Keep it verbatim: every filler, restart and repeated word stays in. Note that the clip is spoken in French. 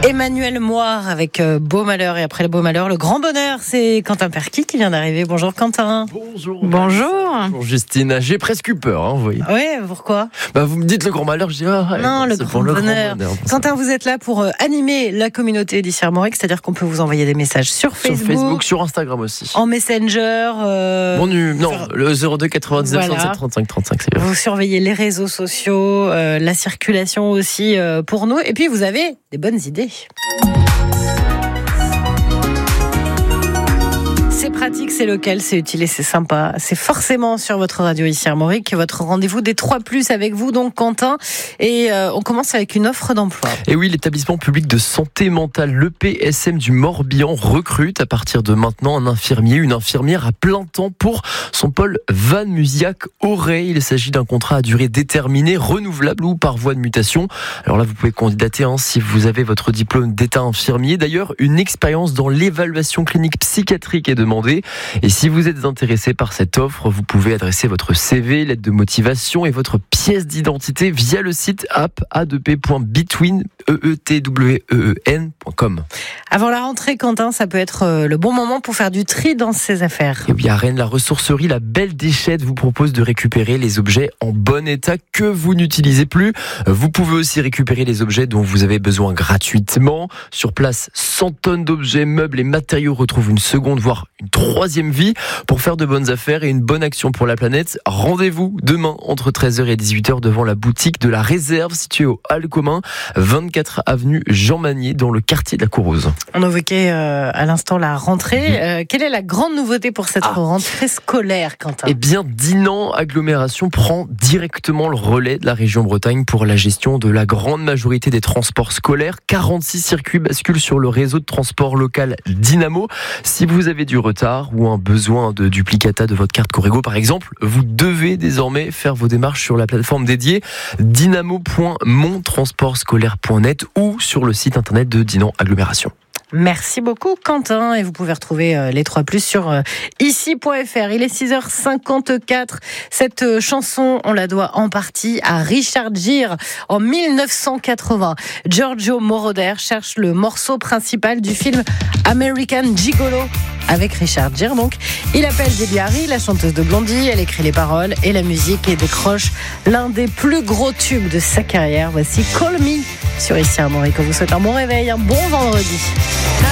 Emmanuel Moire avec euh, Beau Malheur, et après le Beau Malheur, le grand bonheur, c'est Quentin Perquis qui vient d'arriver. Bonjour Quentin. Bonjour. Bonjour. Bonjour Justine, j'ai presque eu peur, hein, vous voyez. Oui, pourquoi? Bah vous me dites le grand malheur, je dis ah, ouais, non, le, c'est grand, pour le bonheur. grand bonheur. Quentin, vous êtes là pour euh, animer la communauté d'Issy Armorique, c'est-à-dire qu'on peut vous envoyer des messages sur Facebook, sur Facebook, sur Instagram aussi. En Messenger. Euh, Bon, nu, non, sur... le zéro deux quatre-vingt-dix-neuf voilà. trente-sept trente-cinq trente-cinq, c'est bien. Vous surveillez les réseaux sociaux, euh, la circulation aussi euh, pour nous, et puis vous avez des bonnes idées. C'est pratique, c'est local, c'est utile et c'est sympa. C'est forcément sur votre radio Issy Armorique, votre rendez-vous des trois plus avec vous, donc Quentin. Et euh, on commence avec une offre d'emploi. Et oui, l'établissement public de santé mentale, l'E P S M du Morbihan, recrute à partir de maintenant un infirmier, une infirmière à plein temps pour son pôle Vannes-Musillac-Auray. Il s'agit d'un contrat à durée déterminée, renouvelable ou par voie de mutation. Alors là, vous pouvez candidater hein, si vous avez votre diplôme d'état infirmier. D'ailleurs, une expérience dans l'évaluation clinique psychiatrique est demandée. Et si vous êtes intéressé par cette offre, vous pouvez adresser votre C V, lettre de motivation et votre pièce d'identité via le site app a deux p point between point com. Avant la rentrée, Quentin, ça peut être le bon moment pour faire du tri dans ses affaires. Et oui, à Rennes, la ressourcerie La Belle Déchette vous propose de récupérer les objets en bon état que vous n'utilisez plus. Vous pouvez aussi récupérer les objets dont vous avez besoin gratuitement. Sur place, cent tonnes d'objets, meubles et matériaux retrouvent une seconde, voire une troisième vie. Pour faire de bonnes affaires et une bonne action pour la planète, rendez-vous demain entre treize heures et dix-huit heures devant la boutique de la Réserve située au Hall Commun, vingt-quatre avenue Jean Magnier dans le quartier de la Courrouze. On évoquait euh, à l'instant la rentrée. Mmh. Euh, quelle est la grande nouveauté pour cette ah. rentrée scolaire, Quentin ? Eh bien, Dinan Agglomération prend directement le relais de la région Bretagne pour la gestion de la grande majorité des transports scolaires. quarante-six circuits basculent sur le réseau de transport local Dynamo. Si vous avez du retard ou un besoin de duplicata de votre carte Corrego, par exemple, vous devez désormais faire vos démarches sur la plateforme dédiée dynamo point mon transport scolaire point net ou sur le site internet de Dinan Agglomération. Merci beaucoup Quentin, et vous pouvez retrouver euh, les trois plus sur euh, issy point f r. Il est six heures cinquante-quatre. Cette euh, chanson, on la doit en partie à Richard Gere. En dix-neuf cent quatre-vingts, Giorgio Moroder cherche le morceau principal du film American Gigolo avec Richard Gere. Donc, il appelle Debbie Harry, la chanteuse de Blondie, elle écrit les paroles et la musique et décroche l'un des plus gros tubes de sa carrière. Voici Call Me sur Issy Armorique. On vous souhaite un bon réveil, un bon vendredi.